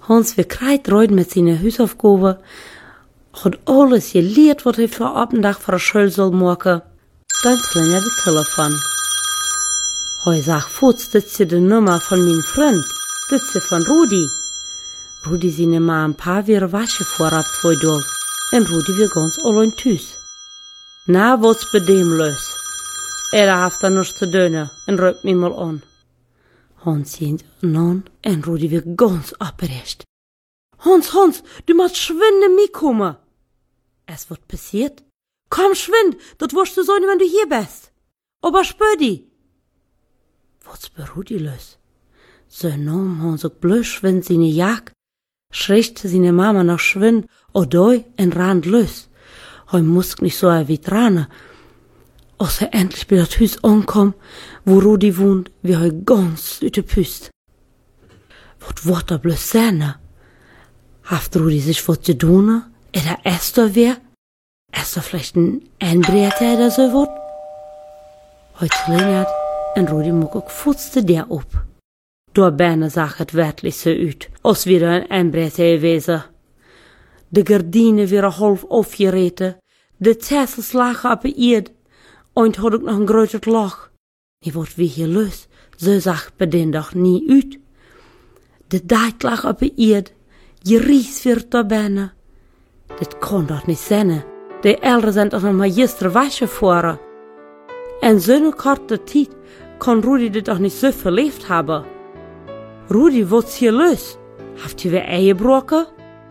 Hans weer krijt reut met zijn huisaufgaben, had alles geleerd wat hij voor op een dag voor de school zal maken. Dan klingelt de telefoon. Hij zegt voets, dit is de nummer van mijn vriend. Dit is van Rudi. Rudi zijn maar een paar weer wasje vooraf voor door. En Rudi weer ganz alleen thuis. Na wat's bij dem los. Heeft dan nog te doen en ruikt me mal aan. Hans ziet aan en Rudi weer ganz opgerecht. Hans, du musst schwinden mitkommen. Es wird passiert. Komm, schwind, dat wirst du sein, wenn du hier bist. Aber spür die. Wat's bei Rudi los? So nahm Hans auch bloß schwind seine Jagd, schrechte seine Mama noch schwind, odoi en rand los. Hij moest nicht so wie Trane. Als hij endlich bij dat huis aankwam, wo Rudi wohnt, wie hij ganz uit de pust. Wat wordt er bloß zijn? Heeft Rudi sich wat zu doen? Oder Esther wer? Esther vielleicht ein Einbrecher oder so wat? Hij klingelt en Rudi moet ook voetste der op. Door bijna zag het werkelijk zo uit, als weer een Einbrecher gewesen. De gardinen weer half afgereten, de tessels lagen op de eerd, en had ik nog een groter lach. Die wordt wie hier los, zo zag bij den dag niet uit. De dijk lag op de eerd, je ries weer daar binnen. Dit kon toch niet zijn, de elden zijn toch nog maar gisteren wasje voren. En zo'n korte tijd kon Rudi dit toch niet zo verleefd hebben. Rudi, wat is hier los? Heeft u weer eieren gebroken?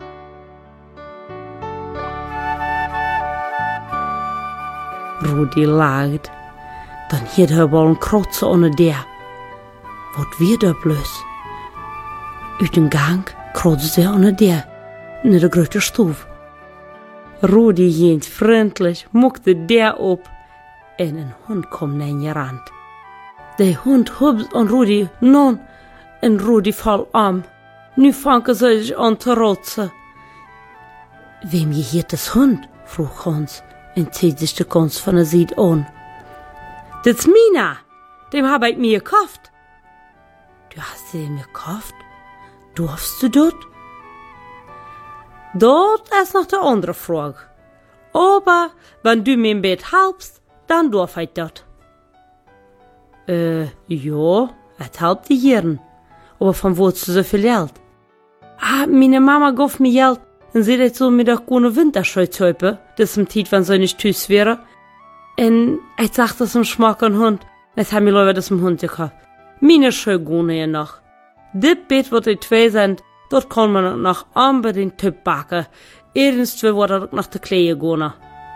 Rudi lacht. Dan hield hij wel een krotse onder der. Wat weer daar bloos? Uit de gang krotste hij onder der, naar de grote stoef. Rudi ging vriendelijk, moekte der op en een hond kwam naar je rand. De hond hubst aan Rudi non en Rudi valt om. Nu vangen ze zich aan te rotsen. Wem je hier das hond? Vroeg Hans en zieht sich de kans van de ziet aan. Dit is Mina, dem heb ik mir gekauft. Du hast sie mir gekauft? Durfst du dat? Dat is nog de andere vraag. Aber wenn du mir im Bett helpst, dann darf ich dat. Ja, het helpt die Jeren. Aber von wo hast du so viel Geld? Meine Mama gaf mir Geld und sie dat so mir doch gute Winterschuhe kaufen, das im Tijd, wenn sie nicht tüß wäre. Und ich sagte das im Schmack an Hund, jetzt haben wir Leute das im Hund gekauft. Meine Schuhe gehen ja noch. Das Bett, wo die zwei sind, dort kann man noch unbedingt Typ backen. Irgendwo wird er nach der Kleie gehen.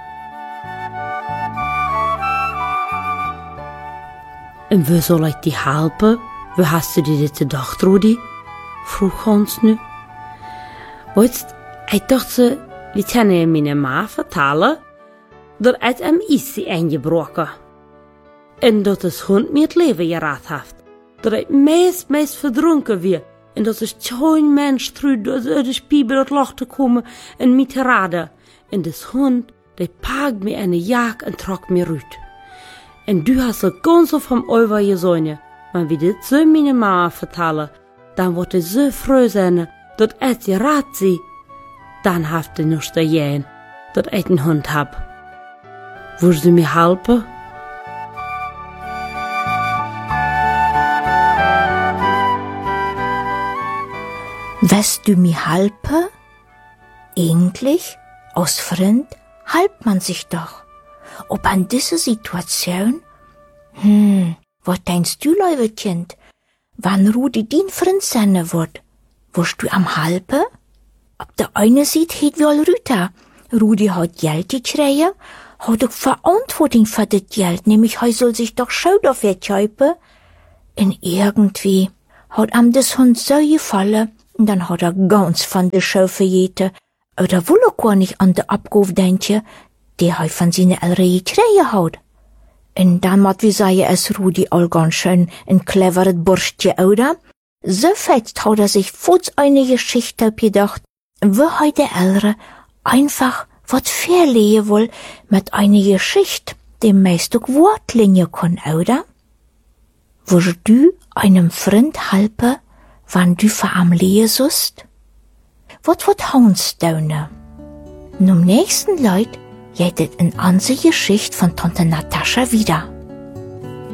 Und wo soll ich dir helfen? Wo hast du dir das gedacht, Rudi? Vroeg Hans nu. Weißt, ich dachte, wir können meine Ma vertellen, dat het hem is ingebroken. En dat het hond mir het leven gered heeft. Dat het meest verdronken weer. En dat is geen mens terug uit de spiegel dat lag te komen en mij te redden. En das hond, die pakt me in de jak en trok me uit. En du hast het ganz auf hem over gezongen. Maar wie dit zo mijn mama vertellen, dan wordt hij zo froh zijn dat het gered zie. Dan heeft hij nog te gaan dat ik een hond heb. Willst du mir helfen? Willst du mir helfen? Eigentlich, als Freund, helpt man sich doch. Ob an diese Situation? Was denkst du, liebe Kind? Wann Rudi dein Freund sein wird, wirst du am helfen? Auf der einen Seite hat wohl Rüta. Rudi hat Geld gekriegt, hat ook Verantwortung für das Geld, nämlich er soll sich doch Schulter verkaufen. Und irgendwie hat ihm das Hund so gefallen, und dann hat er ganz von der Schau verjeten, oder will er gar nicht an den Abkauf denken, der er von seinen Eltern gekriegt hat. Und dann muss wir sagen, es Rudi all ganz schön ein cleveres Burschchen, oder? So fest hat er sich vor eine Geschichte gedacht, wo er der Eltern einfach wat verlegen will mit einer Geschichte, die meist auch Wortlinien kann, oder? Würdest du einem Freund helfen, wenn du für am Lehen sollst? wat Houndstone. Und am nächsten Leut geht es in unsere Geschichte von Tante Natascha wieder.